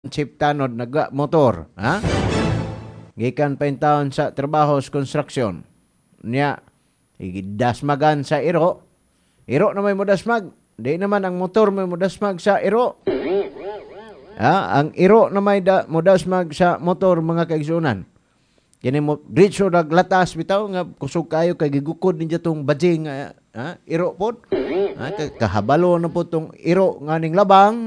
Chip tanod naga motor, ha? Gikan pa taon sa trabaho sa construction. Nya dasmagan sa iro. Iro na may modasmag. Di naman ang motor may modasmag sa iro. Ha? Ang iro na may modasmag sa motor mga kaigsunan. Kini mo diretso naglatas bitaw nga kusog kayo kay gigukod ninyo tong bajing iro pod. Kahabalo na po tong iro nganing labang.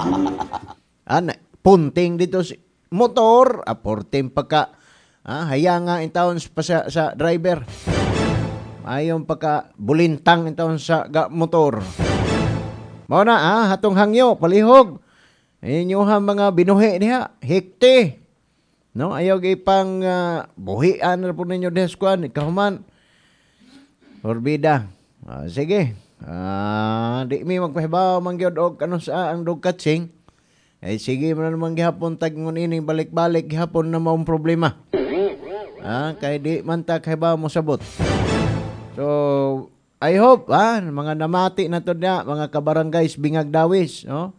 Punting dito si motor, porting pagka hayanga in taon pa sa driver. Ayon pagka bulintang in taon sa motor. Mao na hatong hangyo palihog. Inyuha mga binuhi diha, hikti. No, ayaw gipang buhian na po ninyo deskuan ikahuman. Orbida. Sige. Di mi magpahibaw mangyod og kanus ang dog catching. Sige mo na naman gihapon tagngon ini balik-balik gihapon na maong problema. Kay di man ta kay ba mo sabot. So, I hope mga namati na to na mga kabarangays Bingag Dawis, no?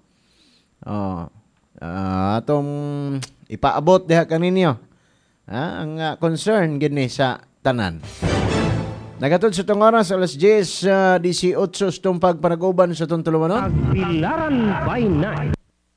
Atong ipaabot diha kaninyo. Ang concern gini sa tanan. Nagatod sa itong oras, alas 10:18 itong pagpanaguban sa itong tulumanon. Pagbilaran by night.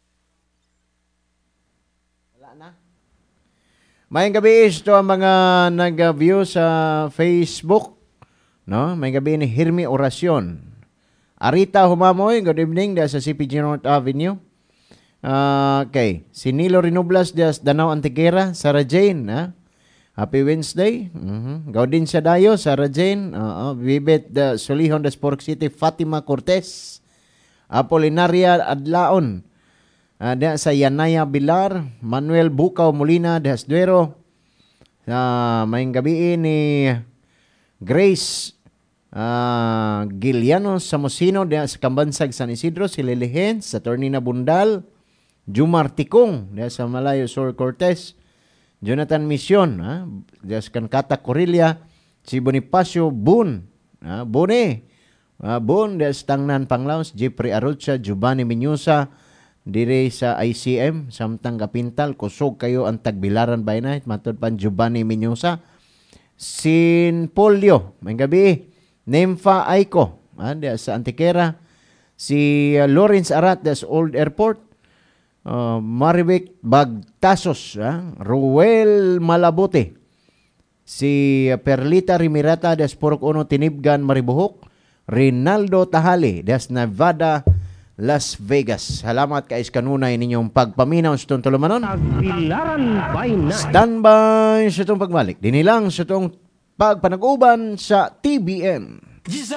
Mayang gabi ito ang mga nag-view sa Facebook. No? Mayang gabi ni Hirmi Orasyon. Arita Humamoy, good evening. Dahil sa CPG North Avenue. Okay. Si Nilo Rinoblas, dahil Danao Antiquera, Sarah Jane. Happy Wednesday. Gaudin sa Dayo, Sarah Jane. Vivet Solihon, Spork City, Fatima Cortez. Apolinaria Adlaon. Diya sa Yanaya Bilar, Manuel Bukaw Molina, Dehas Duero. Maying gabi ni Grace Giliano Samosino, diya sa Kambansag San Isidro, si Lilihen, sa Tornina Bundal, Jumar Tikong, diya sa Malayo Sur Cortez, Jonathan Mission, diya sa Kankata Corilla, si Bonifacio Bun, Bune, Bun, diya sa Tangnan Panglaos, Jeffrey Arucha, Giovanni Minyusa, dire sa ICM, samtang kapintal, kusog kayo ang tagbilaran by night, matod pan Giovanni Minyusa. Sin Polio, may gabi, Nemfa Aiko, sa Antiquera. Si Lawrence Arat, sa Old Airport. Marivic Bagtasos, Ruel Malabote. Si Perlita Rimirata, sa Purok Uno, Tinibgan, Maribuhok. Rinaldo Tahali, sa Nevada, Las Vegas. Salamat kay kanunay ninyong pagpaminaw sa itong tulumanon. Pagbilaran by night. Standby sa itong pagbalik. Dinilang sa itong pagpanag-uban sa TBN.